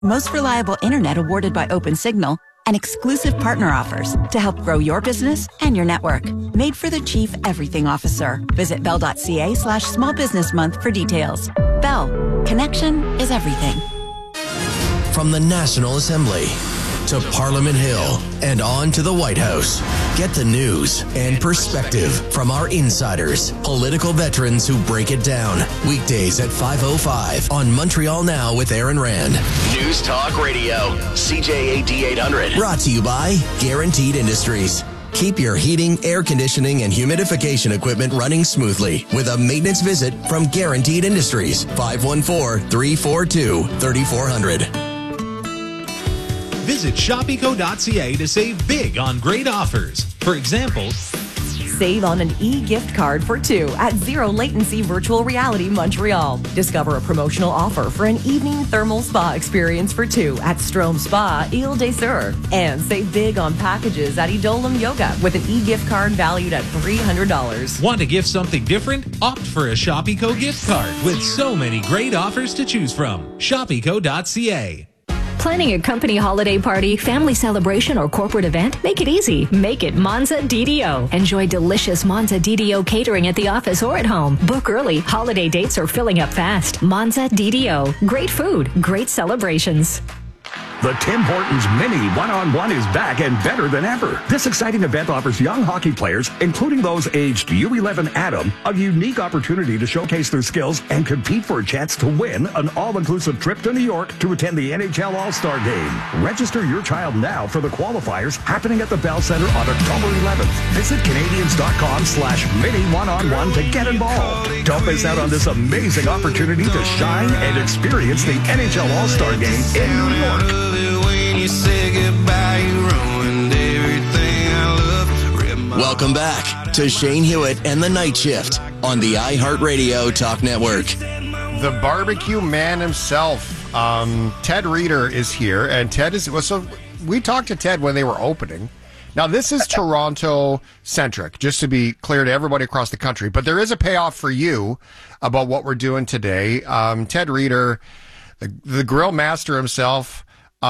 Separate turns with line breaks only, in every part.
most reliable internet awarded by OpenSignal, and exclusive partner offers to help grow your business and your network. Made for the Chief Everything Officer. Visit bell.ca/small business month for details. Bell. Connection is everything.
From the National Assembly to Parliament Hill and on to the White House. Get the news and perspective from our insiders, political veterans who break it down. Weekdays at 5:05 on Montreal Now with Aaron Rand.
News Talk Radio, CJAD 800.
Brought to you by Guaranteed Industries. Keep your heating, air conditioning, and humidification equipment running smoothly with a maintenance visit from Guaranteed Industries. 514-342-3400.
Visit shopeco.ca to save big on great offers. For example,
save on an e-gift card for 2 at Zero Latency Virtual Reality Montreal. Discover a promotional offer for an evening thermal spa experience for 2 at Strom Spa, Ile des Sœurs. And save big on packages at Edolam Yoga with an e-gift card valued at $300.
Want to gift something different? Opt for a Shopeco gift card with so many great offers to choose from. Shopeco.ca.
Planning a company holiday party, family celebration, or corporate event? Make it easy. Make it Monza DDO. Enjoy delicious Monza DDO catering at the office or at home. Book early. Holiday dates are filling up fast. Monza DDO. Great food. Great celebrations.
The Tim Hortons Mini One-on-One is back and better than ever. This exciting event offers young hockey players, including those aged U11 Adam, a unique opportunity to showcase their skills and compete for a chance to win an all-inclusive trip to New York to attend the NHL All-Star Game. Register your child now for the qualifiers happening at the Bell Center on October 11th. Visit Canadians.com/Mini One-on-One to get involved. Don't miss out on this amazing opportunity to shine and experience the NHL All-Star Game in New York.
Welcome back to Shane Hewitt and the Night Shift on the iHeartRadio Talk Network.
The barbecue man himself, Ted Reeder, is here, and Ted is. So we talked to Ted when they were opening. Now this is Toronto centric, just to be clear to everybody across the country. But there is a payoff for you about what we're doing today. Ted Reeder, the grill master himself.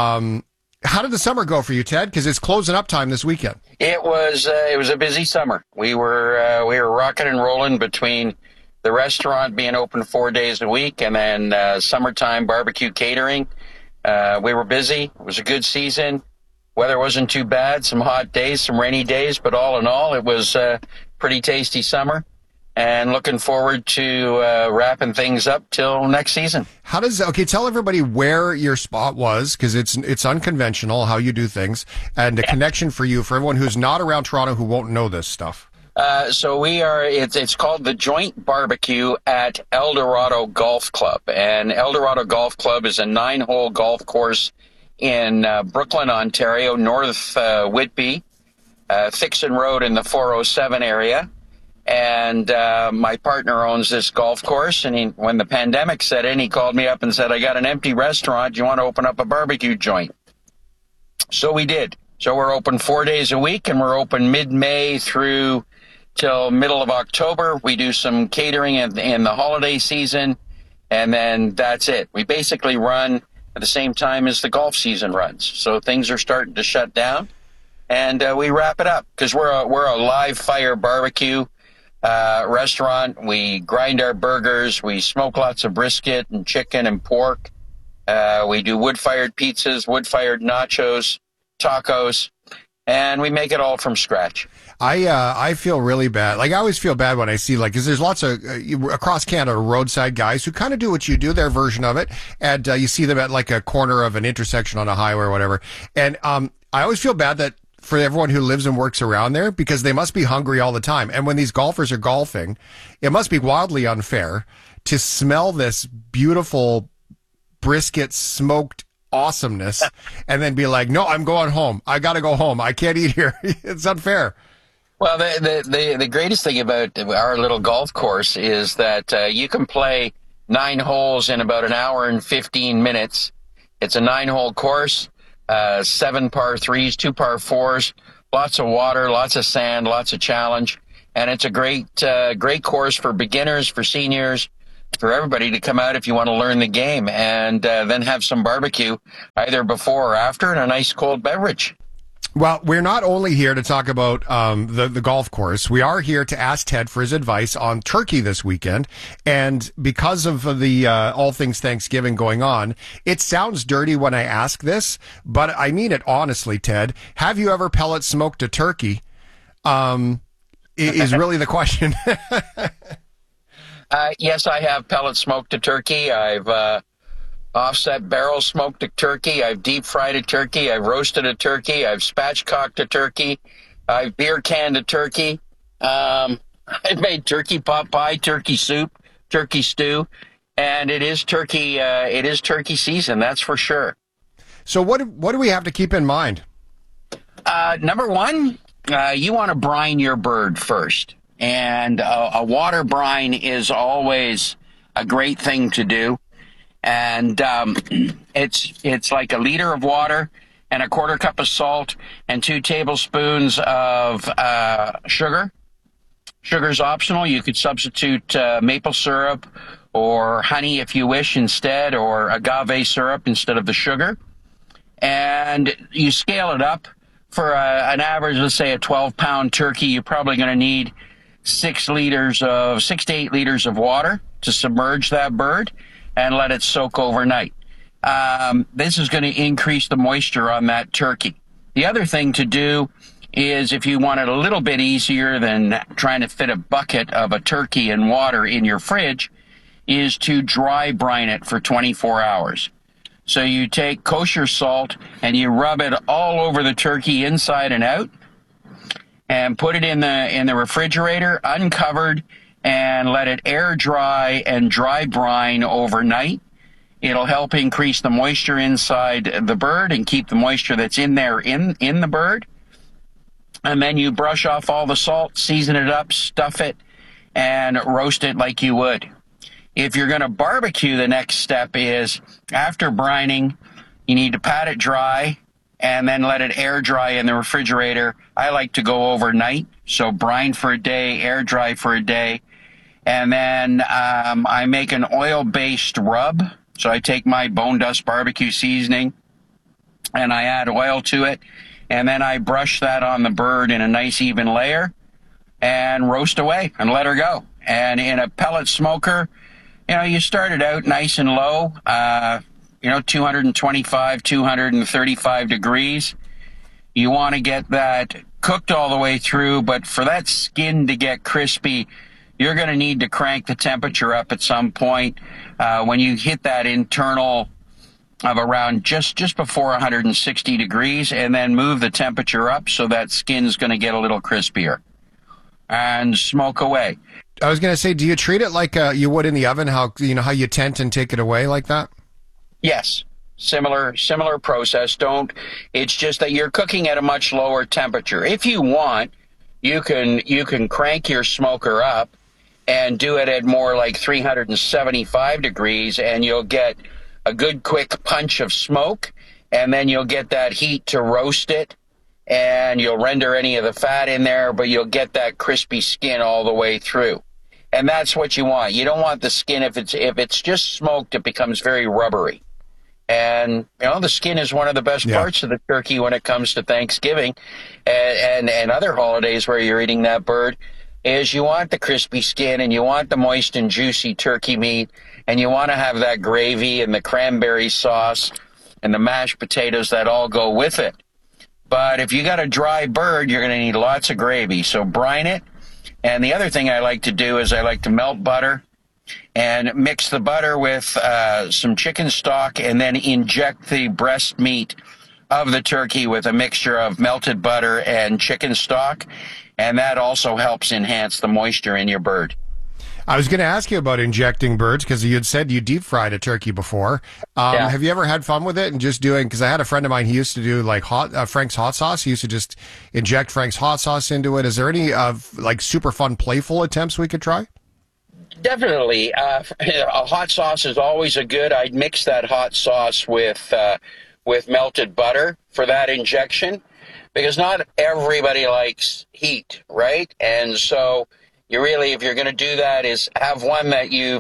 How did the summer go for you, Ted? Because it's closing up time this weekend.
It was a busy summer. We were rocking and rolling between the restaurant being open 4 days a week and then summertime barbecue catering. We were busy. It was a good season. Weather wasn't too bad. Some hot days, some rainy days, but all in all, it was a pretty tasty summer. And looking forward to wrapping things up till next season.
Tell everybody where your spot was, because it's unconventional how you do things, and a connection for you, for everyone who's not around Toronto who won't know this stuff.
So we are, it's called the Joint Barbecue at Eldorado Golf Club. And Eldorado Golf Club is a 9-hole golf course in Brooklyn, Ontario, North Whitby, Thixon Road in the 407 area. And my partner owns this golf course, and when the pandemic set in, he called me up and said, I got an empty restaurant. Do you want to open up a barbecue joint? So we did. So we're open 4 days a week, and we're open mid-May through till middle of October. We do some catering in the holiday season, and then that's it. We basically run at the same time as the golf season runs. So things are starting to shut down, and we wrap it up because we're a live fire barbecue restaurant. We grind our burgers. We smoke lots of brisket and chicken and pork. We do wood-fired pizzas, wood-fired nachos, tacos, and we make it all from scratch.
I feel really bad. Like, I always feel bad when I see, like, because there's lots of, across Canada, roadside guys who kind of do what you do, their version of it, and you see them at, like, a corner of an intersection on a highway or whatever. And I always feel bad that for everyone who lives and works around there, because they must be hungry all the time. And when these golfers are golfing, it must be wildly unfair to smell this beautiful brisket smoked awesomeness and then be like, no, I'm going home. I got to go home. I can't eat here. It's unfair.
Well, the greatest thing about our little golf course is that you can play 9 holes in about an hour and 15 minutes. It's a 9-hole course. 7 par 3s, 2 par 4s, lots of water, lots of sand, lots of challenge. And it's a great course for beginners, for seniors, for everybody to come out if you want to learn the game, and then have some barbecue either before or after and a nice cold beverage.
Well, we're not only here to talk about the golf course. We are here to ask Ted for his advice on turkey this weekend. And because of the all things Thanksgiving going on, it sounds dirty when I ask this, but I mean it honestly, Ted. Have you ever pellet smoked a turkey? Is really the question.
Yes, I have pellet smoked a turkey. I've offset barrel smoked a turkey. I've deep fried a turkey. I've roasted a turkey. I've spatchcocked a turkey. I've beer canned a turkey. I've made turkey pot pie, turkey soup, turkey stew, and it is turkey. It is turkey season, that's for sure.
So what do we have to keep in mind?
Number one, you want to brine your bird first, and a water brine is always a great thing to do. And it's like a liter of water and a quarter cup of salt and 2 tablespoons of sugar. Sugar's optional. You could substitute maple syrup or honey if you wish instead, or agave syrup instead of the sugar. And you scale it up. For an average, let's say a 12-pound turkey, you're probably going to need 6 to 8 liters of water to submerge that bird and let it soak overnight. This is going to increase the moisture on that turkey. The other thing to do is, if you want it a little bit easier than trying to fit a bucket of a turkey and water in your fridge, is to dry brine it for 24 hours. So you take kosher salt and you rub it all over the turkey inside and out, and put it in the refrigerator uncovered, and let it air dry and dry brine overnight. It'll help increase the moisture inside the bird and keep the moisture that's in there in the bird. And then you brush off all the salt, season it up, stuff it, and roast it like you would. If you're going to barbecue, the next step is, after brining, you need to pat it dry and then let it air dry in the refrigerator. I like to go overnight, so brine for a day, air dry for a day. And then I make an oil-based rub. So I take my Bone Dust barbecue seasoning and I add oil to it. And then I brush that on the bird in a nice even layer and roast away and let her go. And in a pellet smoker, you start it out nice and low, 225, 235 degrees. You want to get that cooked all the way through, but for that skin to get crispy, you're going to need to crank the temperature up at some point when you hit that internal of around just before 160 degrees, and then move the temperature up so that skin's going to get a little crispier, and smoke away.
I was going to say, do you treat it like you would in the oven? How you tent and take it away like that?
Yes. Similar process. It's just that you're cooking at a much lower temperature. If you want, you can crank your smoker up and do it at more like 375 degrees, and you'll get a good quick punch of smoke, and then you'll get that heat to roast it, and you'll render any of the fat in there, but you'll get that crispy skin all the way through. And that's what you want. You don't want the skin, if it's just smoked, it becomes very rubbery. And, the skin is one of the best parts of the turkey when it comes to Thanksgiving and other holidays where you're eating that bird, is you want the crispy skin, and you want the moist and juicy turkey meat, and you want to have that gravy and the cranberry sauce and the mashed potatoes that all go with it. But if you got a dry bird, you're going to need lots of gravy. So brine it. And the other thing I like to do is I like to melt butter and mix the butter with some chicken stock, and then inject the breast meat of the turkey with a mixture of melted butter and chicken stock. And that also helps enhance the moisture in your bird.
I was going to ask you about injecting birds, because you had said you deep fried a turkey before. Have you ever had fun with it and just doing, because I had a friend of mine, he used to do like Frank's hot sauce. He used to just inject Frank's hot sauce into it. Is there any super fun, playful attempts we could try?
Definitely. A hot sauce is always I'd mix that hot sauce with melted butter for that injection, because not everybody likes heat, right? And so you really, if you're going to do that, is have one that you've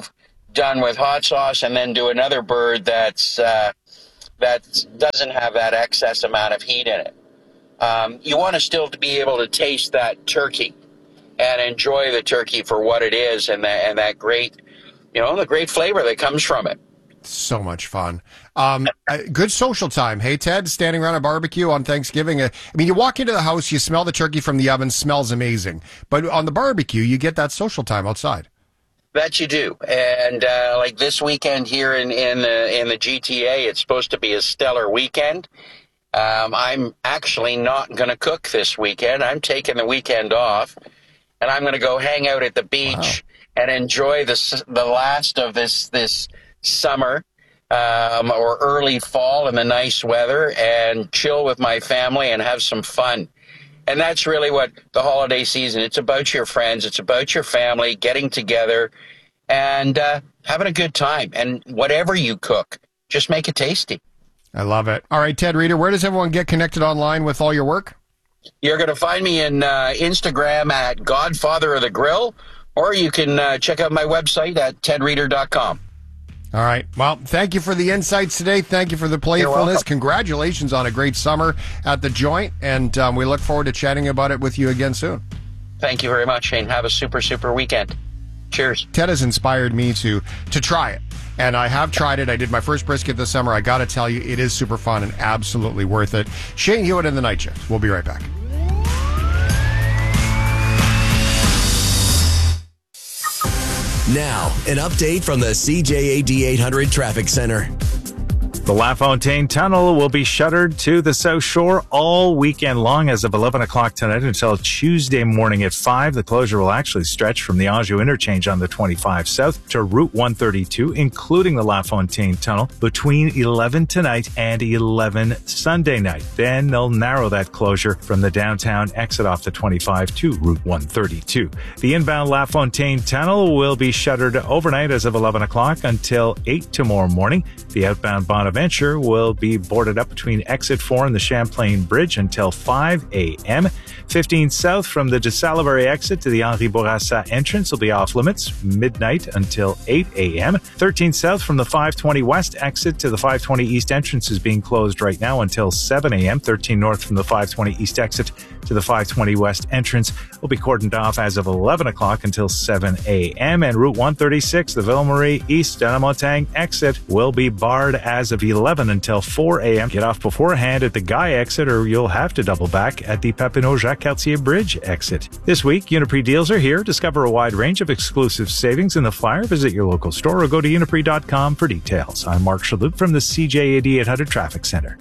done with hot sauce, and then do another bird that doesn't have that excess amount of heat in it. You want to still to be able to taste that turkey and enjoy the turkey for what it is, and that great, the great flavor that comes from it.
So much fun. Good social time. Hey, Ted, standing around a barbecue on Thanksgiving. I mean, you walk into the house, you smell the turkey from the oven, smells amazing. But on the barbecue, you get that social time outside.
That you do. And like this weekend here in the GTA, it's supposed to be a stellar weekend. I'm actually not going to cook this weekend. I'm taking the weekend off, and I'm going to go hang out at the beach and enjoy the last of this summer or early fall in the nice weather, and chill with my family and have some fun. And that's really what the holiday season, it's about your friends, it's about your family, getting together and having a good time. And whatever you cook, just make it tasty.
I love it. All right, Ted Reader, where does everyone get connected online with all your work?
You're going to find me in Instagram at Godfather of the Grill, or you can check out my website at tedreader.com.
All right. Well, thank you for the insights today. Thank you for the playfulness. Congratulations on a great summer at the Joint, and we look forward to chatting about it with you again soon.
Thank you very much, Shane. Have a super, super weekend. Cheers.
Ted has inspired me to try it, and I have tried it. I did my first brisket this summer. I got to tell you, it is super fun and absolutely worth it. Shane Hewitt in the Night Shift. We'll be right back.
Now, an update from the CJAD 800 Traffic Center.
The LaFontaine Tunnel will be shuttered to the South Shore all weekend long as of 11 o'clock tonight until Tuesday morning at 5. The closure will actually stretch from the Anjou interchange on the 25 South to Route 132, including the LaFontaine Tunnel, between 11 tonight and 11 Sunday night. Then they'll narrow that closure from the downtown exit off the 25 to Route 132. The inbound LaFontaine Tunnel will be shuttered overnight as of 11 o'clock until 8 tomorrow morning. The outbound Bonaventure will be boarded up between exit 4 and the Champlain Bridge until 5 a.m. 15 south from the de Salaberry exit to the Henri Bourassa entrance will be off limits midnight until 8 a.m. 13 south from the 520 west exit to the 520 east entrance is being closed right now until 7 a.m. 13 north from the 520 east exit to the 520 west entrance will be cordoned off as of 11 o'clock until 7 a.m. And Route 136, the Ville Marie East Denamontang exit will be barred as of 11 until 4 a.m. Get off beforehand at the Guy exit, or you'll have to double back at the Papineau-Jacques-Cartier Bridge exit. This week, Uniprix deals are here. Discover a wide range of exclusive savings in the flyer. Visit your local store or go to uniprix.com for details. I'm Mark Shalhoub from the CJAD 800 Traffic Center.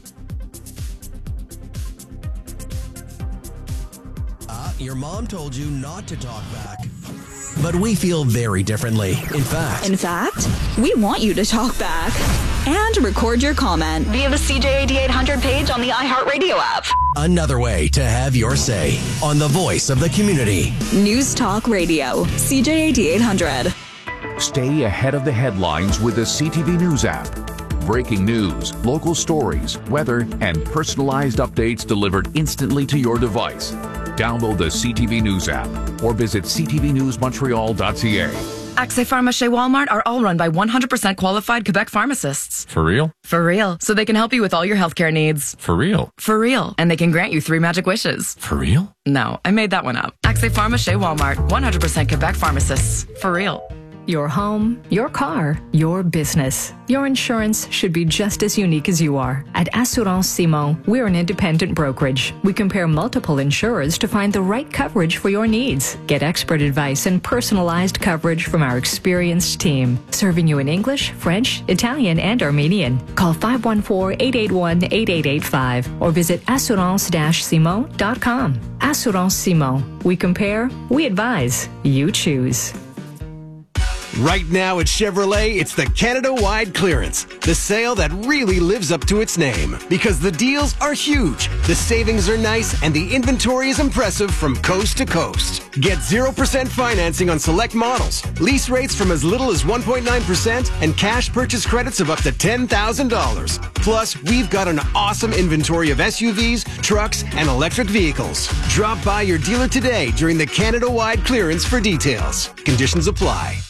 Your mom told you not to talk back. But we feel very differently. In fact,
we want you to talk back and record your comment via the CJAD 800 page on the iHeartRadio app.
Another way to have your say on the voice of the community.
News Talk Radio, CJAD 800.
Stay ahead of the headlines with the CTV News app. Breaking news, local stories, weather, and personalized updates delivered instantly to your device. Download the CTV News app or visit ctvnewsmontreal.ca.
Accès Pharmacie Walmart are all run by 100% qualified Quebec pharmacists.
For real?
For real. So they can help you with all your healthcare needs.
For real?
For real. And they can grant you 3 magic wishes.
For real?
No, I made that one up. Accès Pharmacie Walmart, 100% Quebec pharmacists. For real.
Your home, your car, your business. Your insurance should be just as unique as you are. At Assurance Simon, we're an independent brokerage. We compare multiple insurers to find the right coverage for your needs. Get expert advice and personalized coverage from our experienced team, serving you in English, French, Italian, and Armenian. Call 514-881-8885 or visit assurance-simon.com. Assurance Simon. We compare, we advise, you choose.
Right now at Chevrolet, it's the Canada-wide clearance, the sale that really lives up to its name. Because the deals are huge, the savings are nice, and the inventory is impressive from coast to coast. Get 0% financing on select models, lease rates from as little as 1.9%, and cash purchase credits of up to $10,000. Plus, we've got an awesome inventory of SUVs, trucks, and electric vehicles. Drop by your dealer today during the Canada-wide clearance for details. Conditions apply.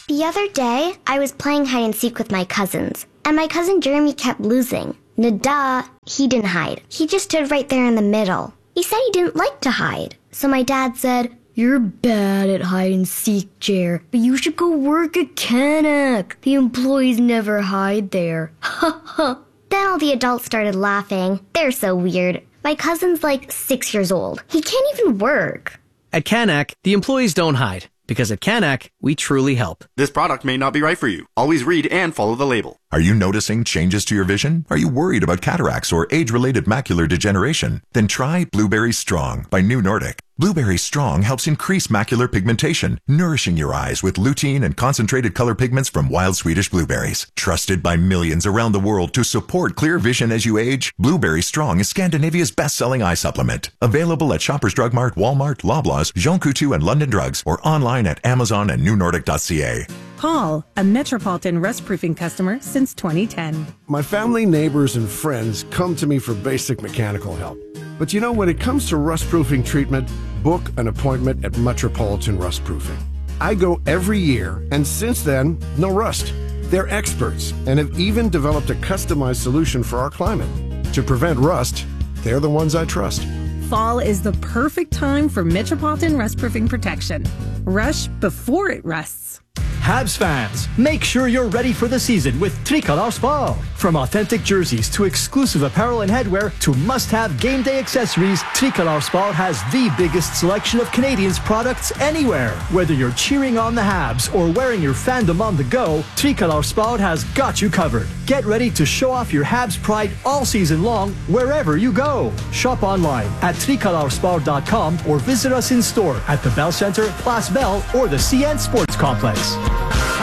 The other day, I was playing hide and seek with my cousins, and my cousin Jeremy kept losing. Nada, he didn't hide. He just stood right there in the middle. He said he didn't like to hide. So my dad said, "You're bad at hide and seek, Jer, but you should go work at Canuck. The employees never hide there." Ha ha. Then all the adults started laughing. They're so weird. My cousin's like 6 years old. He can't even work.
At Canuck, the employees don't hide. Because at Canuck, we truly help.
This product may not be right for you. Always read and follow the label.
Are you noticing changes to your vision? Are you worried about cataracts or age-related macular degeneration? Then try Blueberry Strong by New Nordic. Blueberry Strong helps increase macular pigmentation, nourishing your eyes with lutein and concentrated color pigments from wild Swedish blueberries. Trusted by millions around the world to support clear vision as you age, Blueberry Strong is Scandinavia's best-selling eye supplement. Available at Shoppers Drug Mart, Walmart, Loblaws, Jean Coutu, and London Drugs, or online at Amazon and newnordic.ca.
Paul, a Metropolitan rust-proofing customer since 2010.
My family, neighbors, and friends come to me for basic mechanical help. But you know, when it comes to rust-proofing treatment, book an appointment at Metropolitan Rust-Proofing. I go every year, and since then, no rust. They're experts and have even developed a customized solution for our climate. To prevent rust, they're the ones I trust.
Fall is the perfect time for Metropolitan rust-proofing protection. Rush before it rusts.
Habs fans, make sure you're ready for the season with Tricolor Sport. From authentic jerseys to exclusive apparel and headwear to must-have game day accessories, Tricolor Sport has the biggest selection of Canadians' products anywhere. Whether you're cheering on the Habs or wearing your fandom on the go, Tricolor Sport has got you covered. Get ready to show off your Habs pride all season long, wherever you go. Shop online at tricolorsport.com or visit us in store at the Bell Center, Place Bell, or the CN Sports Complex.